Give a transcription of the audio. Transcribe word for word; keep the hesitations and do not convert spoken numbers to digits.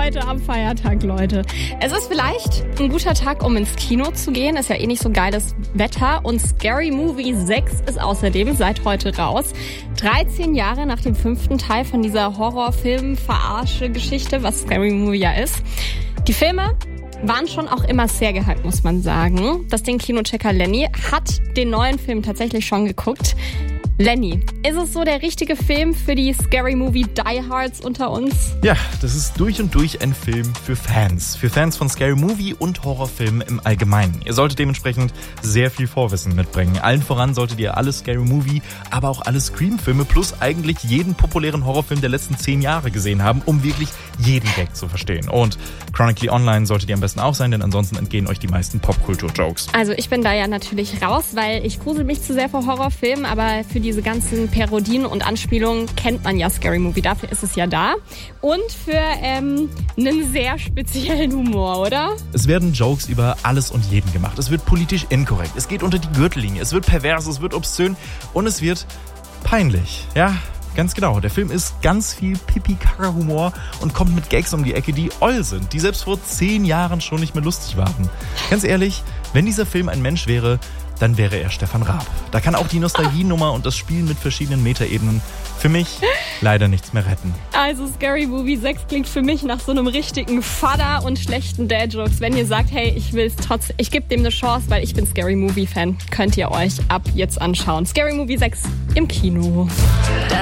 heute am Feiertag, Leute. Es ist vielleicht ein guter Tag, um ins Kino zu gehen. Ist ja eh nicht so geiles Wetter. Und Scary Movie sechs ist außerdem seit heute raus. dreizehn Jahre nach dem fünften Teil von dieser Horrorfilm-Verarsche-Geschichte, was Scary Movie ja ist. Die Filme waren schon auch immer sehr gehypt, muss man sagen. Das Ding Kinochecker Lenny hat den neuen Film tatsächlich schon geguckt. Lenny, ist es so der richtige Film für die Scary Movie Diehards unter uns? Ja, das ist durch und durch ein Film für Fans. Für Fans von Scary Movie und Horrorfilmen im Allgemeinen. Ihr solltet dementsprechend sehr viel Vorwissen mitbringen. Allen voran solltet ihr alle Scary Movie, aber auch alle Scream-Filme plus eigentlich jeden populären Horrorfilm der letzten zehn Jahre gesehen haben, um wirklich jeden Gag zu verstehen. Und Chronically Online solltet ihr am besten auch sein, denn ansonsten entgehen euch die meisten Popkultur-Jokes. Also ich bin da ja natürlich raus, weil ich grusel mich zu sehr vor Horrorfilmen, aber für diese ganzen Parodien und Anspielungen kennt man ja Scary Movie, dafür ist es ja da. Und für ähm, einen sehr speziellen Humor, oder? Es werden Jokes über alles und jeden gemacht. Es wird politisch inkorrekt, es geht unter die Gürtellinie, es wird pervers, es wird obszön und es wird peinlich. Ja, ganz genau. Der Film ist ganz viel Pipi-Kaka-Humor und kommt mit Gags um die Ecke, die oll sind, die selbst vor zehn Jahren schon nicht mehr lustig waren. Ganz ehrlich, wenn dieser Film ein Mensch wäre, dann wäre er Stefan Raab. Da kann auch die Nostalgienummer und das Spielen mit verschiedenen Metaebenen für mich leider nichts mehr retten. Also Scary Movie sechs klingt für mich nach so einem richtigen Vater und schlechten Dad-Jokes. Wenn ihr sagt, hey, ich will's trotzdem, ich gebe dem eine Chance, weil ich bin Scary Movie-Fan, könnt ihr euch ab jetzt anschauen. Scary Movie sechs im Kino.